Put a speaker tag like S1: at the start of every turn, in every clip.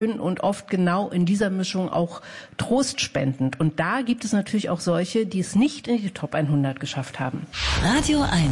S1: und oft genau in dieser Mischung auch trostspendend. Und da gibt es natürlich auch solche, die es nicht in die Top 100 geschafft haben.
S2: Radio 1,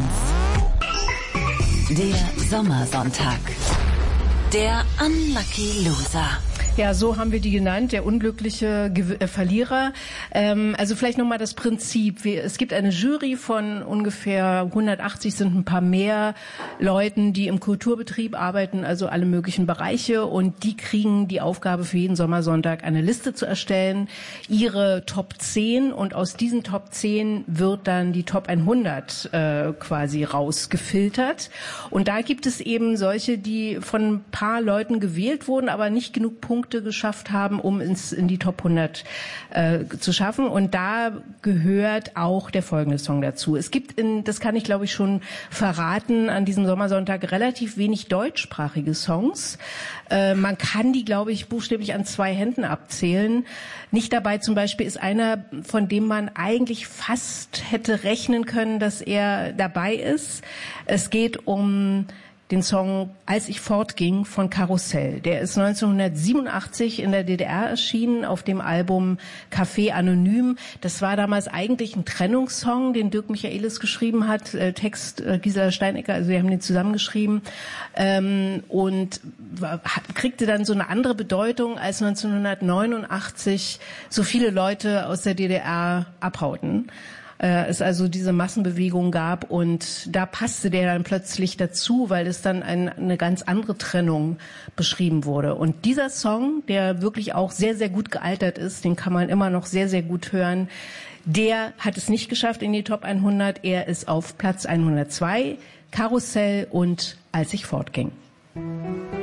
S2: der Sommersonntag, der Unlucky Loser.
S1: Ja, so haben wir die genannt, der unglückliche Verlierer. Also vielleicht nochmal das Prinzip. Es gibt eine Jury von ungefähr 180, sind ein paar mehr Leuten, die im Kulturbetrieb arbeiten, also alle möglichen Bereiche. Und die kriegen die Aufgabe für jeden Sommersonntag eine Liste zu erstellen, ihre Top 10. Und aus diesen Top 10 wird dann die Top 100 quasi rausgefiltert. Und da gibt es eben solche, die von ein paar Leuten gewählt wurden, aber nicht genug Punkte geschafft haben, um in die Top 100 zu schaffen. Und da gehört auch der folgende Song dazu. Es gibt, das kann ich glaube ich schon verraten, an diesem Sommersonntag relativ wenig deutschsprachige Songs. Man kann die, glaube ich, buchstäblich an 2 Händen abzählen. Nicht dabei zum Beispiel ist einer, von dem man eigentlich fast hätte rechnen können, dass er dabei ist. Es geht um den Song Als ich fortging von Karussell. Der ist 1987 in der DDR erschienen auf dem Album Café Anonym. Das war damals eigentlich ein Trennungssong, den Dirk Michaelis geschrieben hat, Text Gisela Steinecker, also wir haben den zusammengeschrieben, und kriegte dann so eine andere Bedeutung, als 1989 so viele Leute aus der DDR abhauten. Es also diese Massenbewegung gab und da passte der dann plötzlich dazu, weil es dann eine ganz andere Trennung beschrieben wurde. Und dieser Song, der wirklich auch sehr, sehr gut gealtert ist, den kann man immer noch sehr, sehr gut hören, der hat es nicht geschafft in die Top 100. Er ist auf Platz 102, Karussell und Als ich fortging.